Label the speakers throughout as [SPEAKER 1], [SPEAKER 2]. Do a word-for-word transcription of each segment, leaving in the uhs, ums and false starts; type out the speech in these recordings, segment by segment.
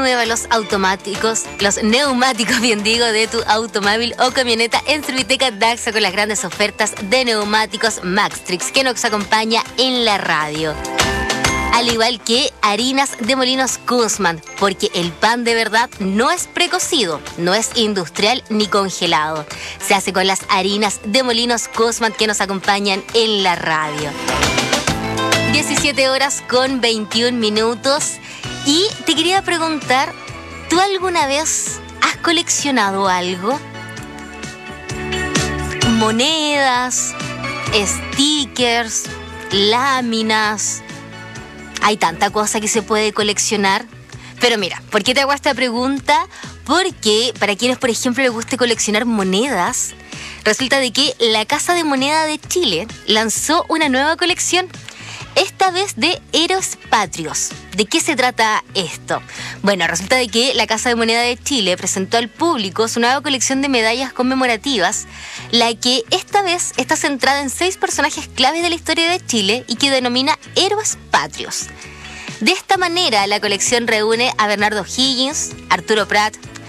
[SPEAKER 1] renueva los automáticos, los neumáticos, bien digo, de tu automóvil o camioneta en Serviteca Daxa con las grandes ofertas de neumáticos Maxtrix que nos acompaña en la radio. Al igual que harinas de Molinos Guzmán, porque el pan de verdad no es precocido, no es industrial ni congelado. Se hace con las harinas de Molinos Guzmán que nos acompañan en la radio. diecisiete horas con veintiún minutos. Y te quería preguntar, ¿tú alguna vez has coleccionado algo? Monedas, stickers, láminas. Hay tanta cosa que se puede coleccionar. Pero mira, ¿por qué te hago esta pregunta? Porque para quienes, por ejemplo, les guste coleccionar monedas, resulta de que la Casa de Moneda de Chile lanzó una nueva colección. Esta vez de héroes patrios. ¿De qué se trata esto? Bueno, resulta de que la Casa de Moneda de Chile presentó al público su nueva colección de medallas conmemorativas, la que esta vez está centrada en seis personajes claves de la historia de Chile y que denomina héroes patrios. De esta manera, la colección reúne a Bernardo Higgins, Arturo Prat,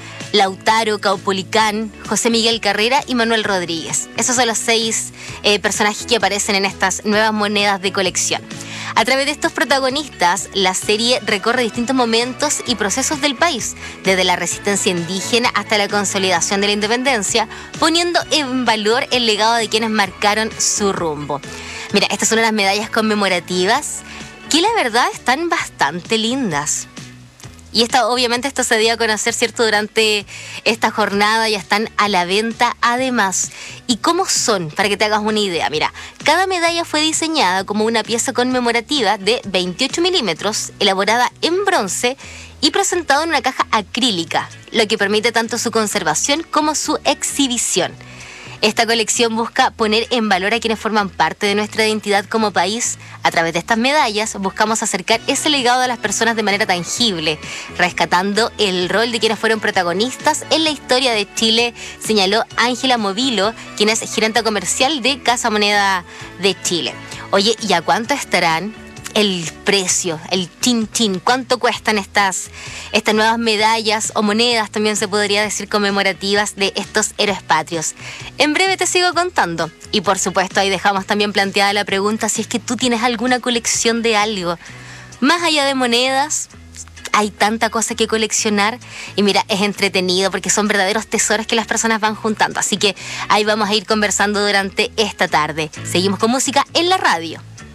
[SPEAKER 1] Lautaro Caupolicán, José Miguel Carrera y Manuel Rodríguez. Esos son los seis eh, personajes que aparecen en estas nuevas monedas de colección. A través de estos protagonistas, la serie recorre distintos momentos y procesos del país, desde la resistencia indígena hasta la consolidación de la independencia, poniendo en valor el legado de quienes marcaron su rumbo. Mira, estas son unas medallas conmemorativas que la verdad están bastante lindas. Y esta, obviamente esto se dio a conocer, ¿cierto?, durante esta jornada, ya están a la venta además. ¿Y cómo son? Para que te hagas una idea. Mira, cada medalla fue diseñada como una pieza conmemorativa de veintiocho milímetros, elaborada en bronce y presentada en una caja acrílica, lo que permite tanto su conservación como su exhibición. Esta colección busca poner en valor a quienes forman parte de nuestra identidad como país. A través de estas medallas buscamos acercar ese legado a las personas de manera tangible, rescatando el rol de quienes fueron protagonistas en la historia de Chile, señaló Ángela Movilo, quien es gerente comercial de Casa Moneda de Chile. Oye, ¿y a cuánto estarán? El precio, el chin chin, ¿cuánto cuestan estas, estas nuevas medallas o monedas, también se podría decir, conmemorativas de estos héroes patrios? En breve te sigo contando. Y por supuesto ahí dejamos también planteada la pregunta si es que tú tienes alguna colección de algo. Más allá de monedas, hay tanta cosa que coleccionar y mira, es entretenido porque son verdaderos tesoros que las personas van juntando. Así que ahí vamos a ir conversando durante esta tarde. Seguimos con música en la radio.